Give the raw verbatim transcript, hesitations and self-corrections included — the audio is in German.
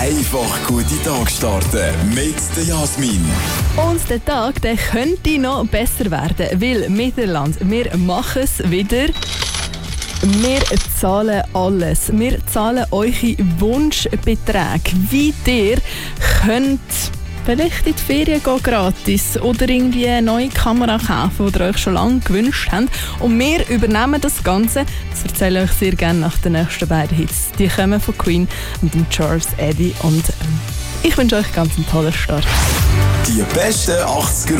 Einfach gute Tag starten mit der Jasmin. Und der Tag der könnte noch besser werden, weil Mittelland, wir machen es wieder. Wir zahlen alles. Wir zahlen eure Wunschbeträge. Wie ihr könnt vielleicht in die Ferien gehen gratis oder irgendwie eine neue Kamera kaufen, die ihr euch schon lange gewünscht habt. Und wir übernehmen das Ganze. Das erzähle ich euch sehr gerne nach den nächsten beiden Hits. Die kommen von Queen und dem Charles Eddie. Und ähm, ich wünsche euch ganz einen tollen Start. Die besten achtziger